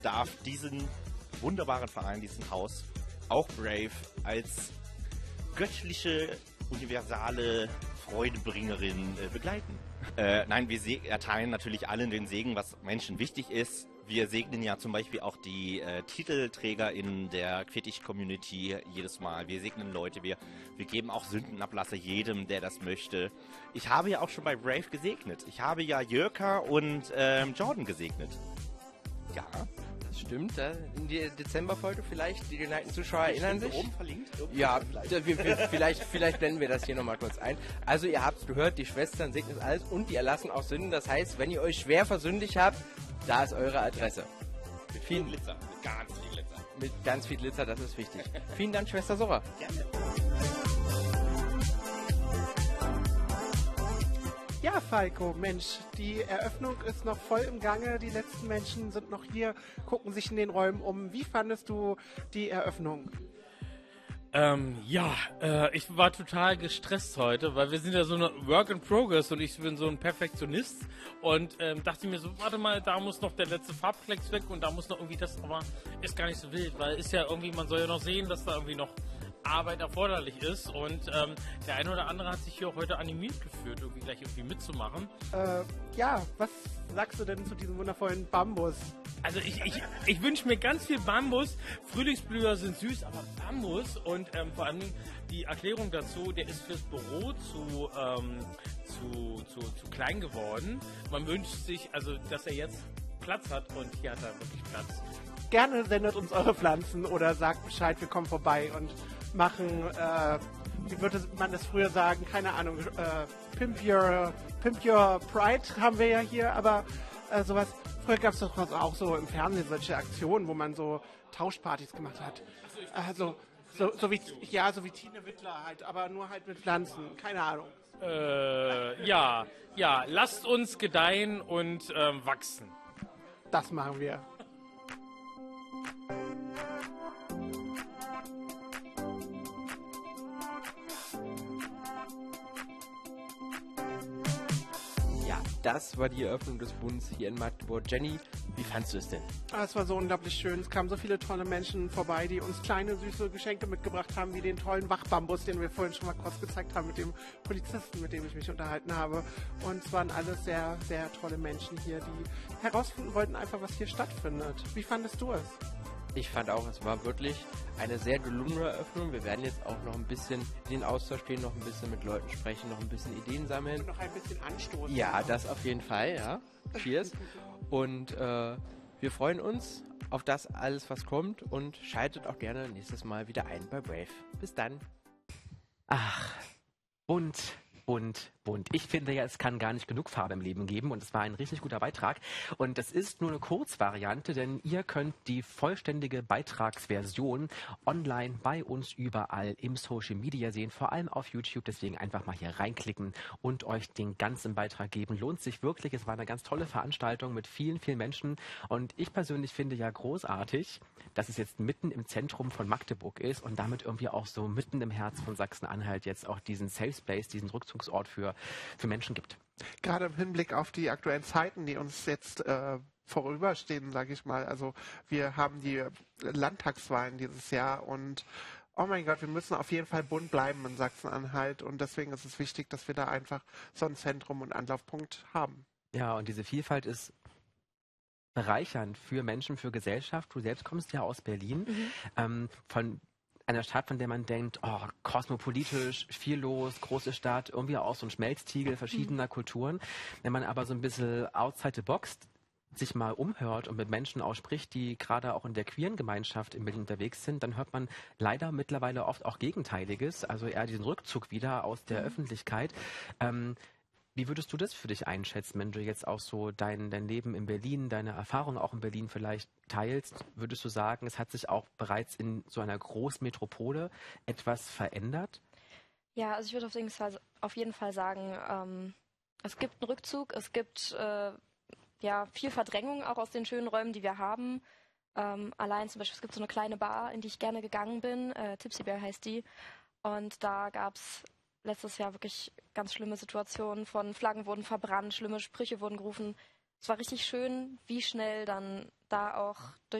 darf diesen wunderbaren Verein, diesen Haus, auch Brave, als göttliche, universale Freudebringerin begleiten. Nein, wir erteilen natürlich allen den Segen, was Menschen wichtig ist. Wir segnen ja zum Beispiel auch die Titelträger in der Quidditch-Community jedes Mal. Wir segnen Leute, wir geben auch Sündenablasse jedem, der das möchte. Ich habe ja auch schon bei Brave gesegnet. Ich habe ja Jörka und Jordan gesegnet. Ja. Das stimmt. In der Dezemberfolge vielleicht, die geneigten Zuschauer erinnern sich. Oben verlinkt? Ja, vielleicht blenden wir das hier nochmal kurz ein. Also ihr habt gehört, die Schwestern segnen alles und die erlassen auch Sünden. Das heißt, wenn ihr euch schwer versündigt habt, da ist eure Adresse. Mit viel Glitzer. Mit ganz viel Glitzer. Mit ganz viel Glitzer, das ist wichtig. Vielen Dank, Schwester Sora. Gerne. Ja, Falco, Mensch, die Eröffnung ist noch voll im Gange. Die letzten Menschen sind noch hier, gucken sich in den Räumen um. Wie fandest du die Eröffnung? Ich war total gestresst heute, weil wir sind ja so eine Work in Progress und ich bin so ein Perfektionist und dachte mir so, warte mal, da muss noch der letzte Farbklecks weg und da muss noch irgendwie das, aber ist gar nicht so wild, weil ist ja irgendwie, man soll ja noch sehen, dass da irgendwie noch Arbeit erforderlich ist und der eine oder andere hat sich hier auch heute animiert gefühlt, irgendwie gleich mitzumachen. Ja, was sagst du denn zu diesem wundervollen Bambus? Also ich wünsche mir ganz viel Bambus. Frühlingsblüher sind süß, aber Bambus und vor allem die Erklärung dazu, der ist fürs Büro zu klein geworden. Man wünscht sich, also dass er jetzt Platz hat und hier hat er wirklich Platz. Gerne sendet uns eure Pflanzen oder sagt Bescheid, wir kommen vorbei und machen, wie würde man das früher sagen, keine Ahnung, Pimp Your Pride haben wir ja hier, aber sowas, früher gab es doch auch so im Fernsehen solche Aktionen, wo man so Tauschpartys gemacht hat. Also so wie Tine Wittler halt, aber nur halt mit Pflanzen, keine Ahnung. Ja, lasst uns gedeihen und wachsen. Das machen wir. Das war die Eröffnung des Bundes hier in Magdeburg. Jenny, wie fandst du es denn? Es war so unglaublich schön. Es kamen so viele tolle Menschen vorbei, die uns kleine, süße Geschenke mitgebracht haben, wie den tollen Wachbambus, den wir vorhin schon mal kurz gezeigt haben, mit dem Polizisten, mit dem ich mich unterhalten habe. Und es waren alles sehr, sehr tolle Menschen hier, die herausfinden wollten einfach, was hier stattfindet. Wie fandest du es? Ich fand auch, es war wirklich eine sehr gelungene Eröffnung. Wir werden jetzt auch noch ein bisschen in den Austausch gehen, noch ein bisschen mit Leuten sprechen, noch ein bisschen Ideen sammeln. Und noch ein bisschen anstoßen. Ja, das auf jeden Fall, ja. Cheers. Und wir freuen uns auf das alles, was kommt und schaltet auch gerne nächstes Mal wieder ein bei Brave. Bis dann. Ach, bunt. Ich finde ja, es kann gar nicht genug Farbe im Leben geben und es war ein richtig guter Beitrag. Und das ist nur eine Kurzvariante, denn ihr könnt die vollständige Beitragsversion online bei uns überall im Social Media sehen, vor allem auf YouTube. Deswegen einfach mal hier reinklicken und euch den ganzen Beitrag geben. Lohnt sich wirklich. Es war eine ganz tolle Veranstaltung mit vielen, vielen Menschen. Und ich persönlich finde ja großartig, dass es jetzt mitten im Zentrum von Magdeburg ist und damit irgendwie auch so mitten im Herz von Sachsen-Anhalt jetzt auch diesen Safe Space, diesen Rückzugsort für Menschen gibt. Gerade im Hinblick auf die aktuellen Zeiten, die uns jetzt vorüberstehen, sage ich mal. Also wir haben die Landtagswahlen dieses Jahr und oh mein Gott, wir müssen auf jeden Fall bunt bleiben in Sachsen-Anhalt und deswegen ist es wichtig, dass wir da einfach so ein Zentrum und Anlaufpunkt haben. Ja, und diese Vielfalt ist bereichernd für Menschen, für Gesellschaft. Du selbst kommst ja aus Berlin, von einer Stadt, von der man denkt, oh, kosmopolitisch, viel los, große Stadt, irgendwie auch so ein Schmelztiegel verschiedener Kulturen. Wenn man aber so ein bisschen outside the box sich mal umhört und mit Menschen ausspricht, die gerade auch in der queeren Gemeinschaft in Berlin unterwegs sind, dann hört man leider mittlerweile oft auch Gegenteiliges, also eher diesen Rückzug wieder aus der Öffentlichkeit. Wie würdest du das für dich einschätzen, wenn du jetzt auch so dein Leben in Berlin, deine Erfahrung auch in Berlin vielleicht teilst? Würdest du sagen, es hat sich auch bereits in so einer Großmetropole etwas verändert? Ja, also ich würde auf jeden Fall sagen, es gibt einen Rückzug, es gibt viel Verdrängung auch aus den schönen Räumen, die wir haben. Allein zum Beispiel, es gibt so eine kleine Bar, in die ich gerne gegangen bin, Tipsy Bear heißt die. Und da gab es letztes Jahr wirklich ganz schlimme Situationen von Flaggen wurden verbrannt, schlimme Sprüche wurden gerufen. es war richtig schön, wie schnell dann da auch durch